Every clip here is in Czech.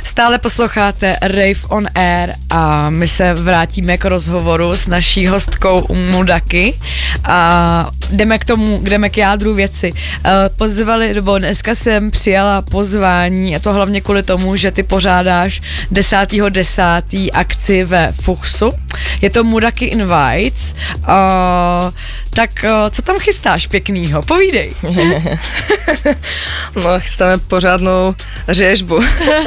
Stále posloucháte Rave on Air a my se vrátíme k rozhovoru s naší hostkou Mudaki a jdeme k jádru věci. Dneska jsem přijala pozvání, a to hlavně kvůli tomu, že ty pořádáš 10.10. akci ve Fuchsu. Je to Mudaki Invites. Tak co tam chystáš pěknýho? Povídej. No, chystáme pořádnou řežbu.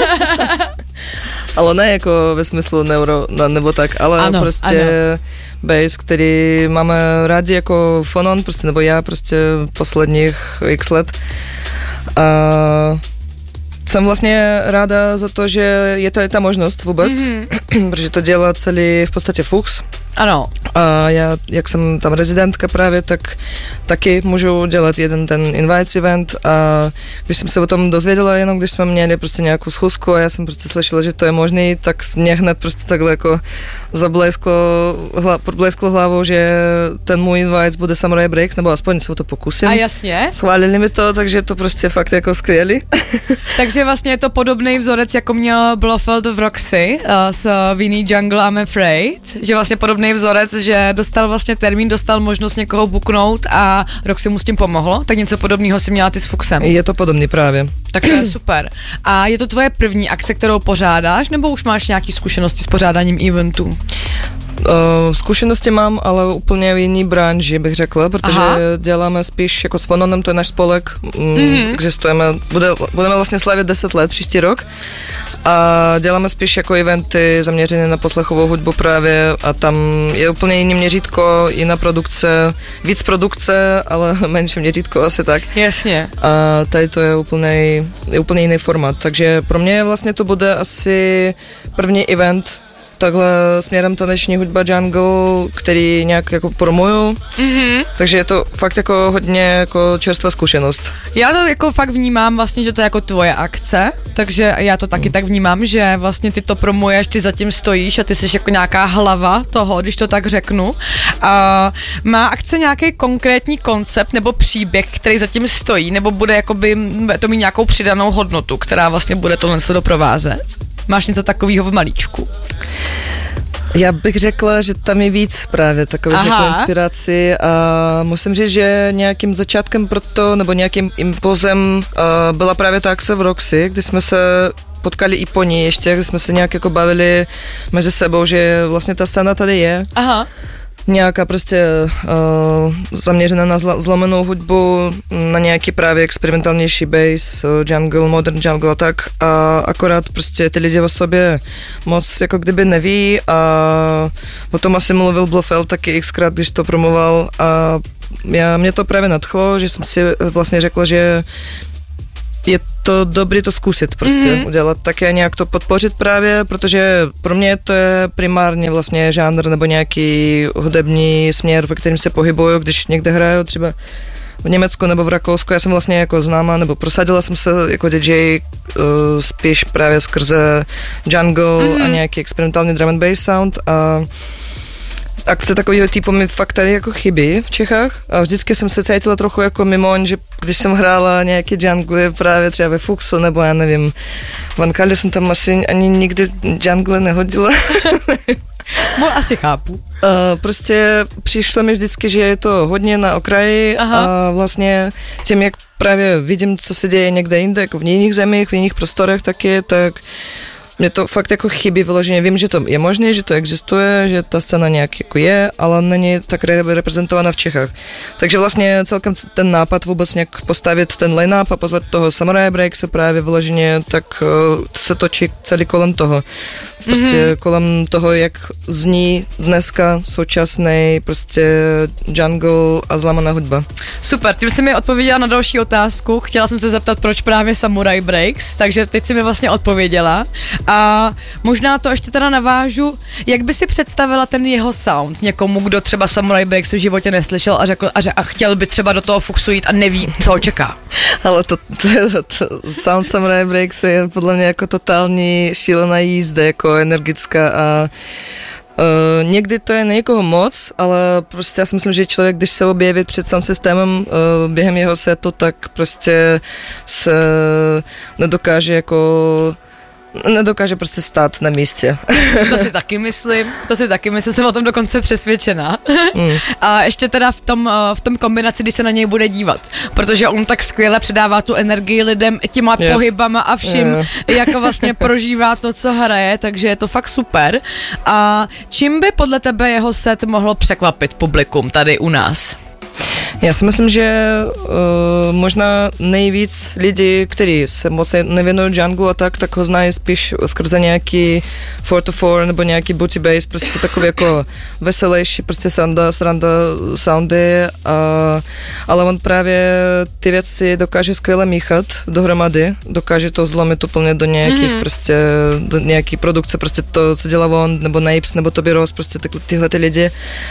Ale ne jako ve smyslu neuro, nebo tak, ale ano, prostě bass, který máme rádi jako Fonon, prostě, nebo já prostě posledních x let. A jsem vlastně ráda za to, že je ta možnost vůbec, protože to dělá celý v podstatě Fuchs. Ano. A já, jak jsem tam rezidentka právě, tak taky můžu dělat jeden ten Invites event a když jsem se o tom dozvěděla, jenom když jsme měli prostě nějakou schůzku a já jsem prostě slyšela, že to je možný, tak mě hned prostě takhle jako podblesklo hlavou, že ten můj Invites bude Samurai Breaks, nebo aspoň se o to pokusím. A jasně. Schválili mi to, takže to prostě fakt jako skvělý. Takže vlastně je to podobný vzorec, jako měl Blofeld v Roxy s Vinny Jungle I'm Afraid, že vlastně podobný vzorec, že dostal vlastně termín, dostal možnost někoho buknout a Roxy mu s tím pomohlo, tak něco podobného si měla ty s Fuchsem. Je to podobný právě. Tak to je super. A je to tvoje první akce, kterou pořádáš, nebo už máš nějaké zkušenosti s pořádáním eventů? Zkušenosti mám, ale úplně v jiný branži, bych řekla, protože děláme spíš jako s Fononem, to je náš spolek, existujeme, budeme vlastně slavit 10 let příští rok a děláme spíš jako eventy zaměřené na poslechovou hudbu právě a tam je úplně jiný měřítko, jiná produkce, víc produkce, ale menší měřítko, asi tak. Jasně. A tady to je úplně jiný formát, takže pro mě vlastně to bude asi první event takhle směrem taneční hudba jungle, který nějak jako promuju, takže je to fakt jako hodně jako čerstvá zkušenost. Já to jako fakt vnímám vlastně, že to je jako tvoje akce, takže já to taky tak vnímám, že vlastně ty to promuješ, ty zatím stojíš a ty jsi jako nějaká hlava toho, když to tak řeknu. Má akce nějaký konkrétní koncept nebo příběh, který zatím stojí, nebo bude jakoby to mít nějakou přidanou hodnotu, která vlastně bude tohle doprovázet? Máš něco takového v malíčku? Já bych řekla, že tam je víc právě takových jako inspirací a musím říct, že nějakým začátkem proto, nebo nějakým impulzem byla právě ta akce v Roxy, kdy jsme se potkali i po ní ještě, kdy jsme se nějak jako bavili mezi sebou, že vlastně ta scéna tady je. Aha. Nějaká prostě zaměřená na zlomenou hudbu, na nějaký právě experimentálnější bass, jungle, modern jungle a tak. A akorát prostě ty lidi o sobě moc jako kdyby neví a o tom asi mluvil Blofeld taky xkrát, když to promoval a mě to právě nadchlo, že jsem si vlastně řekla, že je to dobrý to zkusit prostě udělat, také nějak to podpořit právě, protože pro mě to je primárně vlastně žánr nebo nějaký hudební směr, ve kterým se pohybuju, když někde hraju třeba v Německu nebo v Rakousku, já jsem vlastně jako známá, nebo prosadila jsem se jako DJ spíš právě skrze jungle a nějaký experimentální drum and bass sound a akce takového typu mi fakt tady jako chybí v Čechách a vždycky jsem se cítila trochu jako mimo, že když jsem hrála nějaký jungle právě třeba ve Fuchsu nebo já nevím, v Ankale jsem tam asi ani nikdy jungle nehodila. Asi chápu. Prostě přišlo mi vždycky, že je to hodně na okraji a vlastně tím, jak právě vidím, co se děje někde jinde, jako v jiných zemích, v jiných prostorech taky, tak mě to fakt jako chybí vyloženě. Vím, že to je možné, že to existuje, že ta scéna nějak jako je, ale není tak reprezentovaná v Čechách. Takže vlastně celkem ten nápad vůbec nějak postavit ten line-up a pozvat toho Samurai Break se právě vyloženě, tak se točí celý kolem toho. Prostě kolem toho, jak zní dneska současný prostě jungle a zlamaná hudba. Super, tím jsi mi odpověděla na další otázku. Chtěla jsem se zeptat, proč právě Samurai Breaks, takže teď si mi vlastně odpověděla. A možná to ještě teda navážu, jak by si představila ten jeho sound někomu, kdo třeba Samurai Breaks v životě neslyšel a řekl a chtěl by třeba do toho Fuchsu jít a neví, co ho čeká. Ale to sound Samurai Breaks je podle mě jako totální šílená jízda, jako energická a někdy to je na někoho moc, ale prostě já si myslím, že člověk, když se objeví před sound systémem během jeho setu, tak prostě se nedokáže jako nedokáže prostě stát na místě. To si taky myslím, jsem o tom dokonce přesvědčená. A ještě teda v tom kombinaci, když se na něj bude dívat, protože on tak skvěle předává tu energii lidem těma pohybama a vším, jako vlastně prožívá to, co hraje, takže je to fakt super. A čím by podle tebe jeho set mohlo překvapit publikum tady u nás? Já si myslím, že možná nejvíc lidí, kteří se moc nevěnují junglu a tak ho znají spíš skrze nějaký 4-4 nebo nějaký booty bass, prostě takový jako veselější, prostě sranda soundy, ale on právě ty věci dokáže skvěle míchat dohromady, dokáže to zlomit úplně do nějakých prostě, do nějaký produkce, prostě to, co dělá on, nebo Napes, nebo Toby Ross, prostě tyhle ty lidi.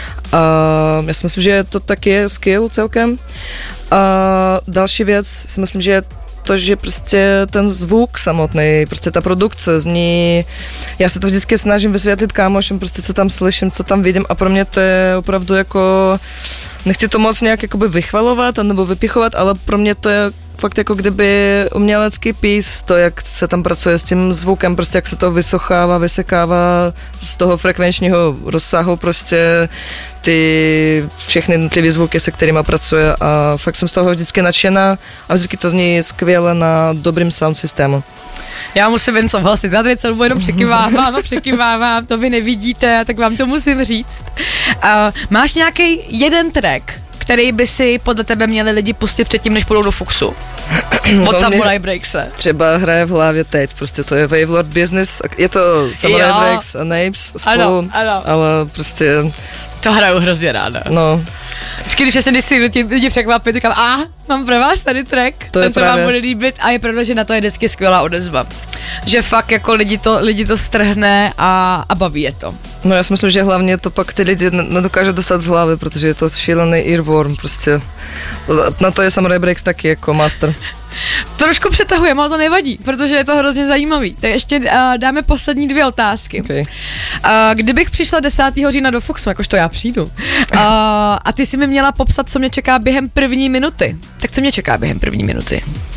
Já si myslím, že je to taky skill celkem. A další věc, si myslím, že je to, že prostě ten zvuk samotný, prostě ta produkce zní, já se to vždycky snažím vysvětlit kámošem, prostě co tam slyším, co tam vidím a pro mě to je opravdu jako, nechci to moc nějak jakoby vychvalovat nebo vypichovat, ale pro mě to je fakt jako kdyby umělecký pís, to jak se tam pracuje s tím zvukem, prostě jak se to vysekává z toho frekvenčního rozsahu, prostě ty všechny jednotlivé zvuky, se kterými pracuje a fakt jsem z toho vždycky nadšená a vždycky to zní skvěle na dobrým sound systému. Já musím jen souhlasit, já tady celou jenom překývávám, to vy nevidíte, tak vám to musím říct. Máš nějaký jeden track, který by si podle tebe měli lidi pustit předtím, než půjdou do Fuchsu? Od Samurai Breakse. Třeba hraje v hlavě teď, prostě to je Wavelord Business, je to Samurai Breaks a Napes spolu, ano. Ale prostě... To hraju hrozně ráda. No. Vždycky, když si lidi překvapí, říkám, mám pro vás tady track, ten se vám bude líbit a je pravda, že na to je vždycky skvělá odezva. Že fakt jako lidi to strhne a baví je to. No já si myslím, že hlavně to pak ty lidi nedokážou dostat z hlavy, protože je to šílený earworm prostě. Na to je Samurai Breaks taky jako master. Trošku přetahujeme, ale to nevadí, protože je to hrozně zajímavý. Tak ještě dáme poslední 2 otázky. Okay. Kdybych přišla 10. října do Fuchsu, jakožto já přijdu, a ty si mi měla popsat, co mě čeká během první minuty. Tak co mě čeká během první minuty?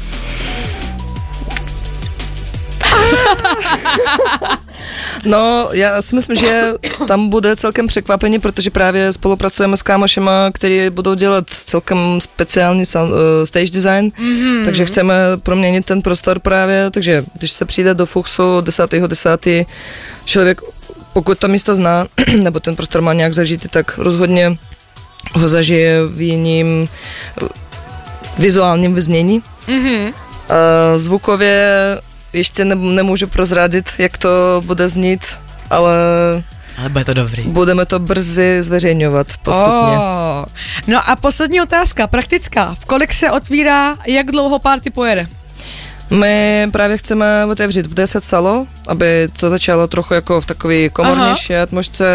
No, já si myslím, že tam bude celkem překvapení, protože právě spolupracujeme s kámošema, kteří budou dělat celkem speciální stage design, takže chceme proměnit ten prostor právě, takže když se přijde do Fuchsu 10.10. člověk, pokud to místo zná, nebo ten prostor má nějak zažitý, tak rozhodně ho zažije v jiným vizuálním vyznění. Zvukově ještě nemůžu prozradit, jak to bude znít, ale bude to dobrý. Budeme to brzy zveřejňovat postupně. No a poslední otázka, praktická. V kolik se otvírá, jak dlouho party pojede? My právě chceme otevřít v 10 salo, aby to začalo trochu jako v takové komornější atmosféře.